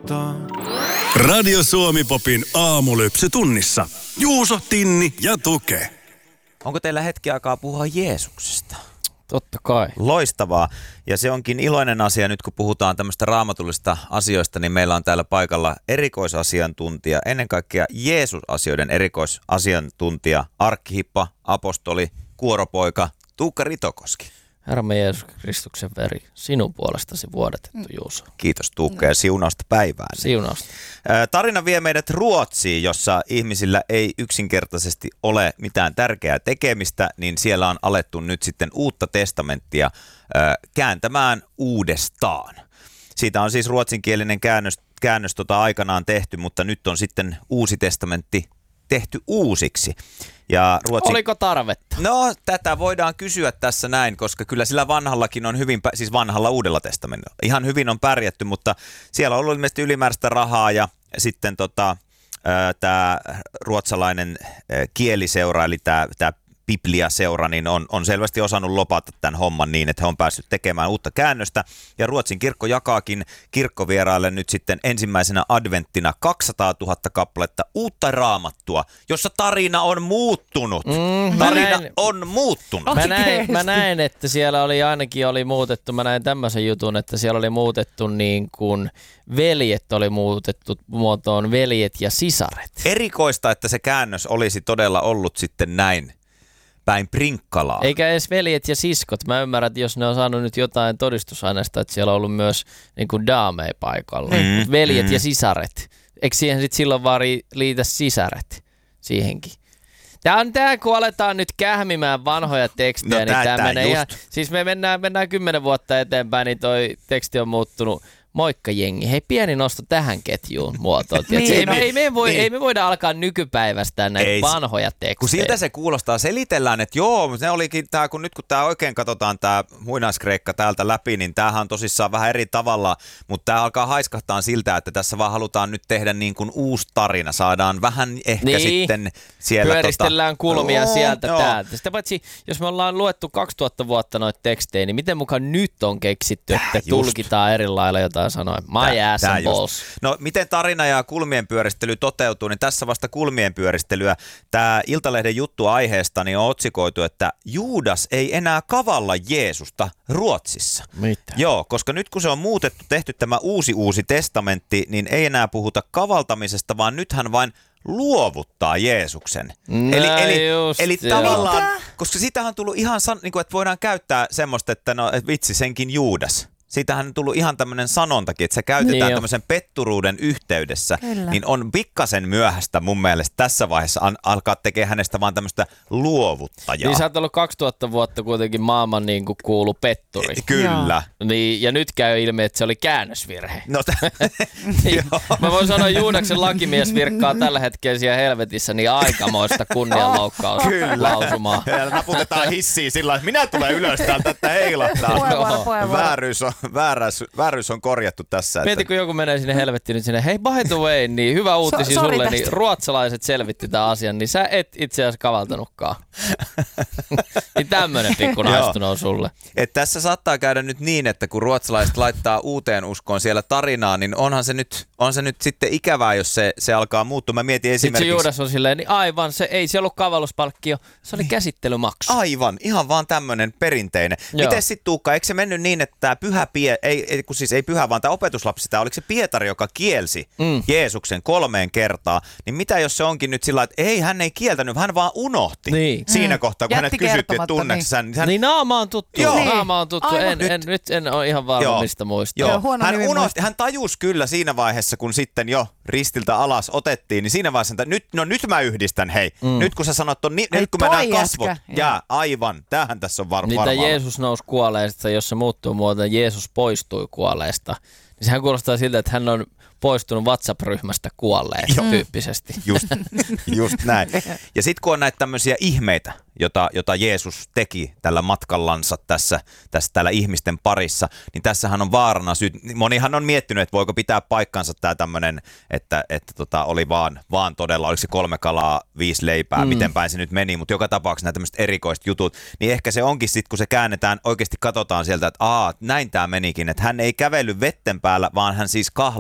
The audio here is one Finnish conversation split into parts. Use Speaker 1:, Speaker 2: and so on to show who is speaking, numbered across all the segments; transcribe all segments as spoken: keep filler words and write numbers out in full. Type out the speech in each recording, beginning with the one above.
Speaker 1: auttaa.
Speaker 2: Radio Suomi Popin aamulypsy tunnissa. Juuso, Tinni ja Tuke.
Speaker 3: Onko teillä hetki aikaa puhua Jeesuksesta?
Speaker 4: Totta kai.
Speaker 3: Loistavaa. Ja se onkin iloinen asia nyt, kun puhutaan tämmöistä raamatullisista asioista, niin meillä on täällä paikalla erikoisasiantuntija, ennen kaikkea Jeesus-asioiden erikoisasiantuntija, arkkihippa, apostoli, kuoropoika Tuukka Ritokoski.
Speaker 4: Herramme Jeesus Kristuksen veri, sinun puolestasi vuodatettu Juuso.
Speaker 3: Kiitos Tuukka ja siunausta päivään.
Speaker 4: Siunausta.
Speaker 3: Tarina vie meidät Ruotsiin, jossa ihmisillä ei yksinkertaisesti ole mitään tärkeää tekemistä, niin siellä on alettu nyt sitten uutta testamenttia kääntämään uudestaan. Siitä on siis ruotsinkielinen käännös, käännös tota aikanaan tehty, mutta nyt on sitten uusi testamentti tehty uusiksi. Ja Ruotsin...
Speaker 4: Oliko tarvetta?
Speaker 3: No, tätä voidaan kysyä tässä näin, koska kyllä sillä vanhallakin on hyvin, siis vanhalla uudella testamentilla, ihan hyvin on pärjätty, mutta siellä on ollut ilmeisesti ylimääräistä rahaa ja sitten tota, tämä ruotsalainen kieliseura, eli tämä Biblia-seura, niin on, on selvästi osannut lopata tämän homman niin, että he on päässyt tekemään uutta käännöstä. Ja Ruotsin kirkko jakaakin kirkkovieraille nyt sitten ensimmäisenä adventtina kaksisataatuhatta kappaletta uutta raamattua, jossa tarina on muuttunut. Mm, tarina näin, on muuttunut.
Speaker 4: Mä näin, mä näin, että siellä oli ainakin oli muutettu, mä näin tämmöisen jutun, että siellä oli muutettu niin kuin veljet oli muutettu muotoon veljet ja sisaret.
Speaker 3: Erikoista, että se käännös olisi todella ollut sitten näin päin prinkkalaa.
Speaker 4: Eikä edes veljet ja siskot. Mä ymmärrän, että jos ne on saanut nyt jotain todistusaineesta, että siellä on ollut myös niin kuin daameja paikalla. Mm, Mut veljet mm. ja sisaret. Eikö siihen sitten silloin vaan liitä sisaret siihenkin? Tää on tää, kun aletaan nyt kähmimään vanhoja tekstejä, no, niin tää menee ihan, siis me mennään, mennään kymmenen vuotta eteenpäin, niin toi teksti on muuttunut. Moikka jengi. Hei, pieni nosto tähän ketjuun muotoon. niin, ei, no, ei, me voi, niin. ei me voida alkaa nykypäivästään näitä ei, vanhoja tekstejä.
Speaker 3: Kun siltä se kuulostaa, selitellään, että joo, ne olikin tää, kun nyt kun tää oikein katsotaan tää muinaiskreikka täältä läpi, niin tämähän on tosissaan vähän eri tavalla, mutta tää alkaa haiskahtaa siltä, että tässä vaan halutaan nyt tehdä niin kuin uusi tarina. Saadaan vähän ehkä niin. sitten siellä...
Speaker 4: Pyöristellään tota... kulmia
Speaker 3: joo,
Speaker 4: sieltä
Speaker 3: joo.
Speaker 4: täältä. Sitä paitsi, jos me ollaan luettu kaksituhatta vuotta noita tekstejä, niin miten mukaan nyt on keksitty, Tää että just. tulkitaan eri lailla jotain sanoa. My ass and balls.
Speaker 3: No miten tarina ja kulmien pyöristely toteutuu, niin tässä vasta kulmien pyöristelyä. Tämä Iltalehden juttu aiheesta niin on otsikoitu, että Juudas ei enää kavalla Jeesusta Ruotsissa.
Speaker 4: Mitä?
Speaker 3: Joo, koska nyt kun se on muutettu, tehty tämä uusi uusi testamentti, niin ei enää puhuta kavaltamisesta, vaan nythän vain luovuttaa Jeesuksen.
Speaker 4: No,
Speaker 3: eli eli, eli tavallaan,
Speaker 5: Mitä?
Speaker 3: koska siitähän on tullut ihan, niin kuin, että voidaan käyttää semmoista, että no et vitsi senkin Juudas. Siitähän on tullut ihan tämmöinen sanontakin, että se käytetään niin tämmöisen petturuuden yhteydessä, Kyllä. niin on pikkasen myöhäistä mun mielestä tässä vaiheessa an- alkaa tekemään hänestä vaan tämmöistä luovuttajaa.
Speaker 4: Niin sä oot ollut kaksituhatta vuotta kuitenkin maailman niin kuin kuulu petturi.
Speaker 3: Kyllä.
Speaker 4: Niin, ja nyt käy ilmi, että se oli käännösvirhe.
Speaker 3: No t-
Speaker 4: niin, mä voin sanoa, Juudaksen lakimies virkkaa tällä hetkellä siellä helvetissä niin aikamoista kunnianloukkauslausumaa.
Speaker 3: Kyllä. Naputetaan hissiin sillä että minä tulen ylös täältä, että heilahtaa. Vääryys on, vääräys, vääryys on korjattu tässä.
Speaker 4: Mieti, kun joku menee sinne helvettiin nyt sinne, hei by the way, niin hyvä uutisi so, sulle, niin ruotsalaiset selvitti tämän asian, niin sä et itse asiassa kavaltanutkaan. Niin tämmönen pikku naistuna on sulle.
Speaker 3: Et tässä saattaa käydä nyt niin, että kun ruotsalaiset laittaa uuteen uskoon siellä tarinaa, niin onhan se nyt, on se nyt sitten ikävää, jos se, se alkaa muuttua. Mä mietin esimerkiksi...
Speaker 4: Sitten se Juudas on silleen, niin aivan, se ei se ollut kavalluspalkkio, se oli käsittelymaksu.
Speaker 3: Aivan, ihan vaan tämmönen perinteinen. Miten sitten Tuukka, eikö se mennyt niin, että tämä pyhä pie, ei, ei, kun siis ei pyhä, vaan tämä opetuslapsi, tämä oliko se Pietari, joka kielsi mm. Jeesuksen kolmeen kertaa, niin mitä jos se onkin nyt sillä, että ei, hän ei kieltänyt, hän vaan unohti
Speaker 4: niin.
Speaker 3: siinä
Speaker 5: mm.
Speaker 3: kohtaa, kun
Speaker 5: Jätti
Speaker 3: hänet kysyttiin, että tunneeko hän.
Speaker 4: Hän... Niin naama on tuttu,
Speaker 3: Joo.
Speaker 4: naama on tuttu, en, en, nyt en ole ihan varma Joo. mistä muistaa.
Speaker 3: Joo. Hän unohti, hän tajusi kyllä siinä vaiheessa, kun sitten jo ristiltä alas otettiin, niin siinä vaiheessa, että nyt, no nyt mä yhdistän, hei, mm. nyt kun sä sanot, on, ni, nyt kun mä näen kasvot, jää, aivan, tämähän tässä on var-
Speaker 4: niin
Speaker 3: varmaan.
Speaker 4: Niin Jeesus nousi kuolleesta, jos se muuttuu muotoon, Jeesus poistui kuolleesta, niin sehän kuulostaa siltä, että hän on poistunut WhatsApp-ryhmästä kuolleen tyyppisesti.
Speaker 3: Just, just näin. Ja sitten kun on näitä tämmöisiä ihmeitä, jota, jota Jeesus teki tällä matkallansa tässä, tässä täällä ihmisten parissa, niin tässähän on vaarana syy. Monihan on miettinyt, että voiko pitää paikkansa tämä tämmöinen, että, että tota, oli vaan, vaan todella, oliko se kolme kalaa, viisi leipää, mm. miten päin se nyt meni, mutta joka tapauksessa nämä tämmöiset erikoiset jutut, niin ehkä se onkin sitten, kun se käännetään, oikeasti katsotaan sieltä, että aa, näin tämä menikin, että hän ei kävellyt vetten päällä, vaan hän siis kahlasi vesi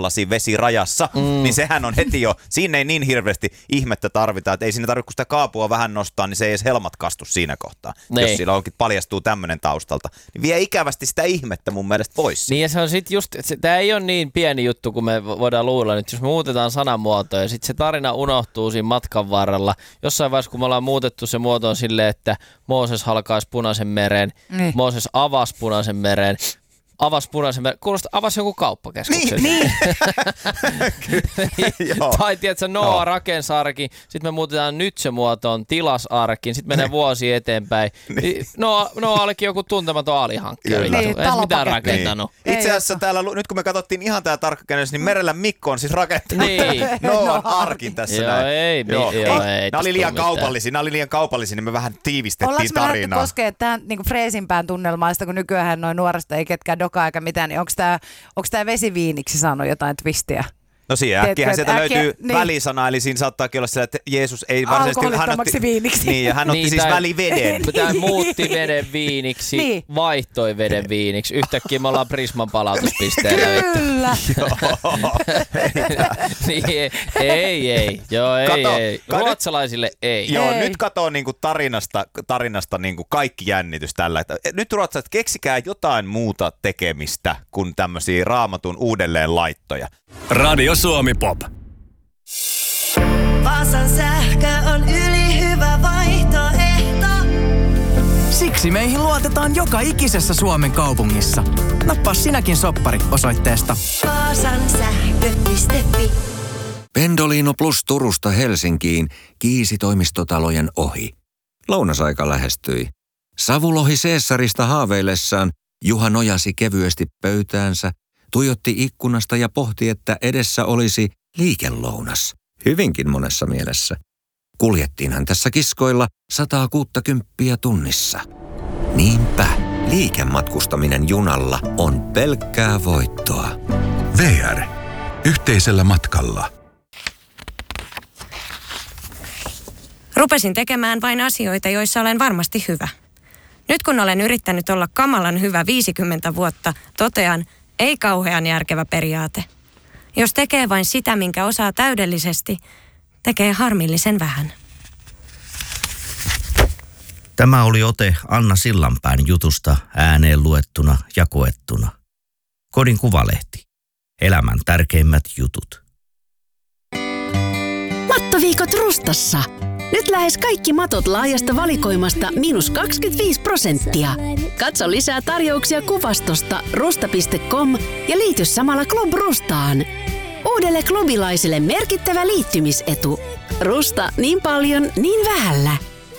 Speaker 3: siinä rajassa, mm. niin sehän on heti jo, siinä ei niin hirveästi ihmettä tarvita, että ei siinä tarvitse, kun sitä kaapua vähän nostaa, niin se ei edes helmat kastu siinä kohtaa. Nein. Jos sillä onkin paljastuu tämmöinen taustalta, niin vie ikävästi sitä ihmettä mun mielestä pois.
Speaker 4: Niin ja se on sit just, tämä ei ole niin pieni juttu, kun me voidaan luulla, että jos me muutetaan sanamuotoja, ja sitten se tarina unohtuu siinä matkan varrella. Jossain vaiheessa, kun me ollaan muutettu se muotoon silleen, että Mooses halkaisi Punaisen meren, niin. Mooses avasi Punaisen meren, avasi Punaisen meren, kuulostaa, avasi joku kauppakeskuksen.
Speaker 1: Niin,
Speaker 4: niin. Tai tiedätkö, Noa rakensi arkin, sitten me muutetaan nyt se muotoon, tilas arkin, sitten menee vuosi eteenpäin. Niin. Noa, Noa olikin joku tuntematon alihankkija.
Speaker 1: Niin,
Speaker 4: ei mitään rakentanut.
Speaker 3: Niin. Itse asiassa täällä, nyt kun me katsottiin ihan tää tarkkakäännös, niin Merellä Mikko on siis rakentanut
Speaker 4: niin.
Speaker 3: Noan arkin tässä
Speaker 4: joo,
Speaker 3: näin.
Speaker 4: Ei, joo, ei, joo, ei.
Speaker 3: Nämä oli liian kaupallisia, nämä oli liian kaupallisia, niin me vähän tiivistettiin
Speaker 1: Ollaanko
Speaker 3: tarinaa.
Speaker 1: Ollaanko me lähdetty koskemaan tämän niin freesimpään tunnelmaista, kun nykyään noin nuoresta ei ketkään dokaa eikä mitään, niin onko tämä onko tämä vesiviiniksi saanut jotain twistiä?
Speaker 3: No siihen äkkiähän sieltä
Speaker 1: äkkiä,
Speaker 3: löytyy
Speaker 1: niin.
Speaker 3: välisana, eli siinä saattaakin olla sillä, että Jeesus ei varsinaisesti...
Speaker 1: Hän otti viiniksi.
Speaker 3: Niin, ja hän otti niin, siis tai, väliveden.
Speaker 4: Tämä muutti veden viiniksi, niin. Vaihtoi veden viiniksi. Yhtäkkiä me ollaan Prisman palautuspisteellä.
Speaker 1: Kyllä.
Speaker 4: niin, ei, ei, ei. Joo, ei, kato, ei. Ruotsalaisille ei.
Speaker 3: Joo,
Speaker 1: ei.
Speaker 3: nyt katoo niinku tarinasta, tarinasta niinku kaikki jännitys tällä. Että nyt ruotsalaiset, keksikää jotain muuta tekemistä kuin tämmöisiä Raamatun uudelleenlaittoja.
Speaker 2: Radio Suomi Pop.
Speaker 5: Vaasan sähkö on ylihyvä vaihtoehto.
Speaker 6: Siksi meihin luotetaan joka ikisessä Suomen kaupungissa. Nappaa sinäkin soppari osoitteesta
Speaker 5: vaasan sähkö piste fi.
Speaker 7: Pendolino Plus Turusta Helsinkiin kiisi toimistotalojen ohi. Lounasaika lähestyi. Savulohi Seessarista haaveillessaan Juha nojasi kevyesti pöytäänsä, tuijotti ikkunasta ja pohti, että edessä olisi liikelounas. Hyvinkin monessa mielessä. Kuljettiinhan tässä kiskoilla sataa kuuttakymppiä tunnissa. Niinpä, liikematkustaminen junalla on pelkkää voittoa.
Speaker 8: V R. Yhteisellä matkalla.
Speaker 9: Rupesin tekemään vain asioita, joissa olen varmasti hyvä. Nyt kun olen yrittänyt olla kamalan hyvä viisikymmentä vuotta, totean, ei kauhean järkevä periaate. Jos tekee vain sitä, minkä osaa täydellisesti, tekee harmillisen vähän.
Speaker 10: Tämä oli ote Anna Sillanpään jutusta ääneen luettuna ja koettuna. Kodin Kuvalehti. Elämän tärkeimmät jutut.
Speaker 11: Mattoviikot Rustassa. Nyt lähes kaikki matot laajasta valikoimasta miinus kaksikymmentäviisi prosenttia. Katso lisää tarjouksia kuvastosta rusta piste com ja liity samalla Club Rustaan. Uudelle klubilaiselle merkittävä liittymisetu. Rusta niin paljon, niin vähällä.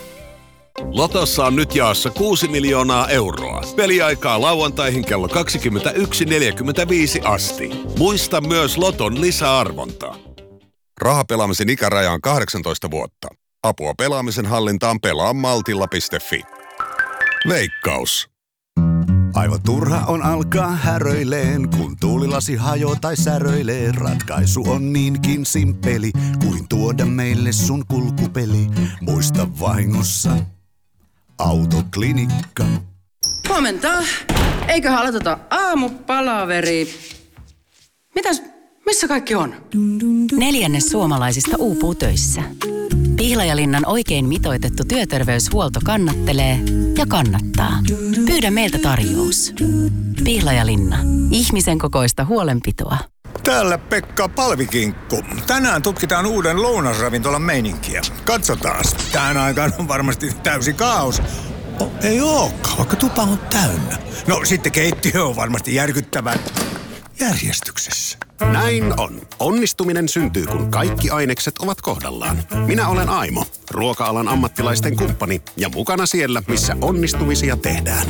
Speaker 8: Lotossa on nyt jaossa kuusi miljoonaa euroa. Peliaikaa lauantaihin kello kaksikymmentäyksi neljäkymmentäviisi asti. Muista myös Loton lisäarvontaa. Rahapelaamisen ikäraja on kahdeksantoista vuotta. Apua pelaamisen hallintaan pelaa maltilla piste fi. Veikkaus.
Speaker 12: Aivan turha on alkaa häröileen, kun tuulilasi hajoo tai säröilee. Ratkaisu on niinkin simppeli, kuin tuoda meille sun kulkupeli. Muista vahingossa Autoklinikka.
Speaker 13: Huomenta. Eiköhän aloiteta aamupalaveri. Mitäs, missä kaikki on?
Speaker 14: Neljännes suomalaisista uupuu töissä. Pihlajalinnan oikein mitoitettu työterveyshuolto kannattelee ja kannattaa. Pyydä meiltä tarjous. Pihlajalinna. Ihmisen kokoista huolenpitoa.
Speaker 15: Täällä Pekka Palvikinkku. Tänään tutkitaan uuden lounasravintolan meininkiä. Katsotaan. Tähän aikaan on varmasti täysi kaos. Oh, ei ookaan, vaikka tupa on täynnä. No sitten keittiö on varmasti järkyttävän järjestyksessä.
Speaker 16: Näin on. Onnistuminen syntyy, kun kaikki ainekset ovat kohdallaan. Minä olen Aimo, ruoka-alan ammattilaisten kumppani ja mukana siellä, missä onnistumisia tehdään.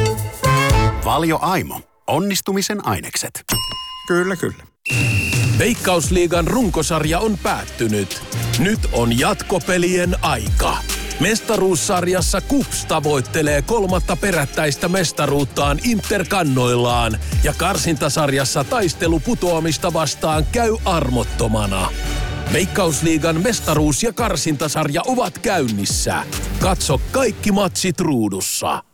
Speaker 16: Valio Aimo. Onnistumisen ainekset.
Speaker 15: Kyllä, kyllä.
Speaker 17: Veikkausliigan runkosarja on päättynyt. Nyt on jatkopelien aika. Mestaruussarjassa KuPS tavoittelee kolmatta perättäistä mestaruuttaan Interkannoillaan ja karsintasarjassa taistelu putoamista vastaan käy armottomana. Veikkausliigan mestaruus- ja karsintasarja ovat käynnissä. Katso kaikki matsit ruudussa.